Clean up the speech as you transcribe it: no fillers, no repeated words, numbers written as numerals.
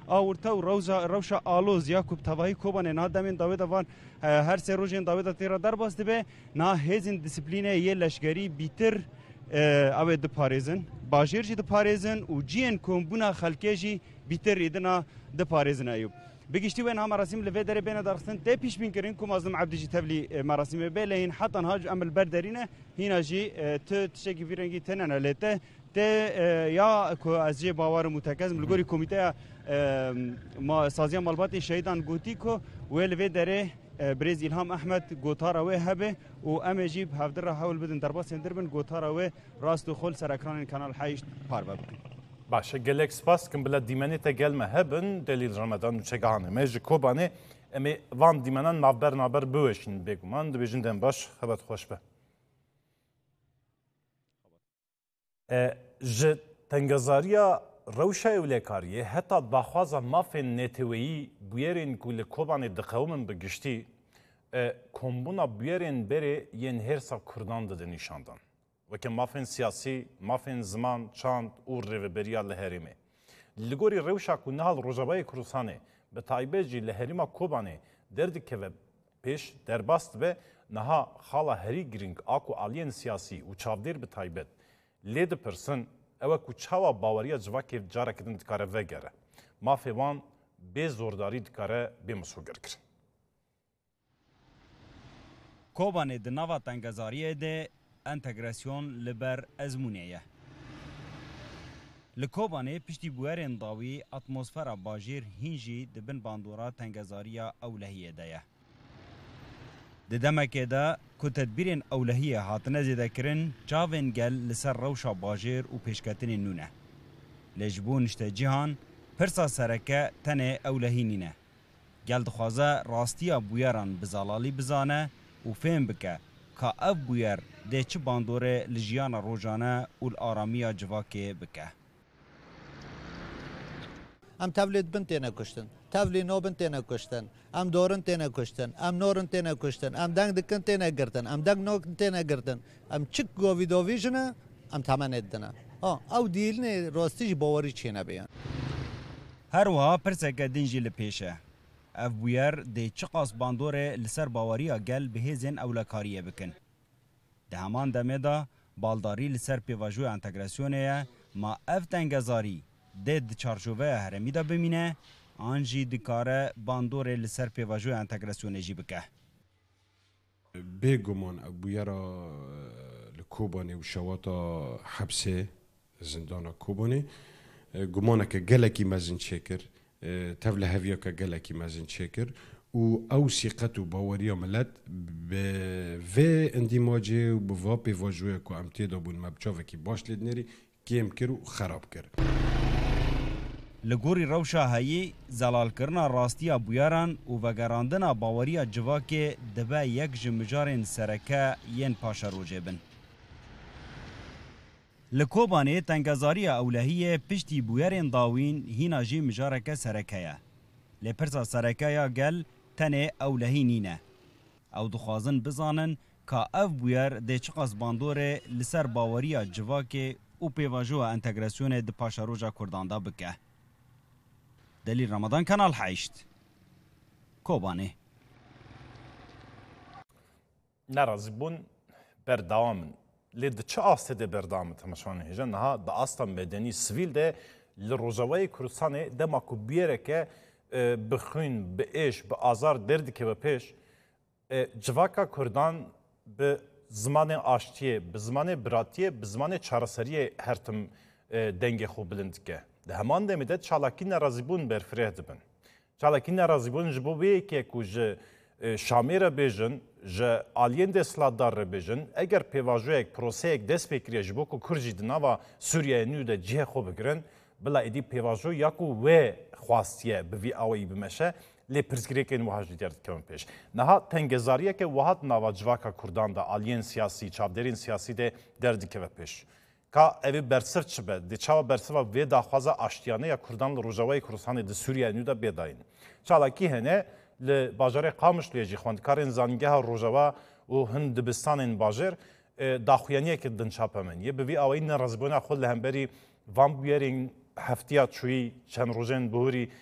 آورتا و روشا آلوز یا کوب تواهی کوبان نا دمین داوید وان هر سه روزین داوید تیرا در باست به نا هزین دیسپلینه یه لشکری بیتر اوه د پاریزن باجر جی د پاریزن و جین کومبونا خلکی جی بیتر ایدنا د پاریزن ایوب بگشتی و نه مراسم لوی داره بین درختن ته پیش بین کردن که مازم عبدی جی تبلی مراسم بلین حتی هاج عمل بردارینه هینا جی تشکی فیرنگی تنن لته ته یا کو از جی باور متکز ملگوری کمیته ما سازیان مالبات شهیدان گوتی کو و لوی داره برز الهام احمد گوتارا و هبه و ام جیب هفدر را حول بدن درباس اندربن گوتارا و راست و خل سر اکران کانال 8 پار بکن باشه گلک سپاس کم بلا دیمنی تا گل مهبن دلیل رمضان و چگانه میج کوبانه امی وان دیمنان نابر بوشین بگمان دبیجن دن باش خبت خوش به ج تنگزاریا روشا اولکاریه حتی داخوازا مافین نتویی بیرین گل کوبانه دقومن بگشتی کومبونا بیرین بره ین هرسا کردان ده نشاندن وکه مافین سیاسی مافین زمان چاند او ریوبریا لهریمه لگوری روشا کو نهال روجابای کروسانه به تایبه جی لهریما کوبانه دردی که و پیش درباست به نها خالا هری گرینگ آکو آلین سیاسی و چاودیر به تایبت لید پرسن اوه کو چاوا باوریا جواکی جارا کدن دکاره وگره مافی وان به زورداری دکاره به مسوگر کرن کوبانه ده نوا تنگزاریه ده انتگراسیون لبر ازمونیه لکوبانه پشتی بوارن داوی اتمسفر باجیر هینجی دبن باندورا تنگزاریا اولهیه ده ده دمکه ده که تدبیرین اولهیه هاتنه زیده کرن چاوین گل لسر روشا باجیر و پیشکتن نونه لجبون اشته جهان پرسا سرکه تنه اولهی نینه گل دخوازه راستیا بویران بزالالی بزانه و فهم بکه که اف بویر ده چه باندوره لجیان روزانه و الارامیا جواکه بکه ام تولید بن تینه کشتن تولی نو بن تینه کشتن ام دورن تینه کشتن ام نورن تینه کشتن ام دنگ دکن تینه گرتن ام دنگ نو تینه گرتن ام چک گوی دویجنه ام تمن ادنه او دیل نه راستیش باوری چینه بیان هر وها پرسکه دنجی لپیشه اف بویر ده چقاس باندوره لسر باوریا گل بهزن اولکاریه بکن ده همان دمه دا بالداری لسر پیواجو انتگراسیونه ما اف تنگزاری ده چارچوبه هرمی دا بمینه آنجی دکاره باندوره لسر پیواجو انتگراسیونه جی بکه بگمان بویرا لکوبانی و شواتا حبسه زندان کوبانی گمانه که گلکی مزن چکر تفله هفیا که گلکی مزن چکر و او سیقت و باوریا ملت به اندیماجه و به واپی واجوه که امتیدا بون مبچاوه که باش لید نری کم کر و خراب کر لگوری روشا هایی زلال کرنا راستیا بویاران و وگراندنا باوریا جواکه دبه یک جمجارین سرکه ین پاشا روجه بن لکوبانه تنگزاری اولهیه پشتی بویرین داوین هینا جی مجارکه سرکه لپرسا سرکه گل تنه اولهی نینه او دخوازن بزانن که اف بویر ده چقاس باندوره لسر باوریا جواکه او پیواجو انتگراسیون ده پاشاروجا کرداندا بکه دلیل رمضان کانال 8 کوبانه نرازی بون بردوامن لید چه آسته ده بردامت همشانه هجن نها ده آستا مدنی سویل ده لروجاوی کروسانه ده ماکو بیره که بخوین به ایش به آزار دردی که به پیش جواکا کردان به زمان آشتیه به زمان براتیه به زمان چارسریه هر تم دنگ خوب بلند که ده همان دمیده چالاکی نرازی بون برفره دبن چالاکی نرازی بون جبو بیه که که شامی را بیجن جه آلین دستلاتدار را بیجن اگر پیواجوه یک پروسه یک دست بکریه جبو که کرجی دناوا سوریه نو ده جه خوب بگرن بلا ایدی پیواجو یاکو و خواستیه به وی آوی بمشه لی پرزگری که این وحاجی دیارد کمن پیش نها تنگزاریه که وحاد ناوا جواکا کردان ده آلین سیاسی چابدرین سیاسی ده دردی که پیش که اوی برسر چه به دی چاوا برسر و وی داخوازه آشتیانه یا کردان لروجاوی کروسانه ده سوریه نو ده بیداین چالاکی هنه لباجر قامش لیجی خواندکارین زانگه ها روجاوا و هند دبستان باجر داخویانیه که دن چاپمن یه به وی آوی نرازبونه خود لهمبری وان بیارین هفتیات شوی چند روزن بهوری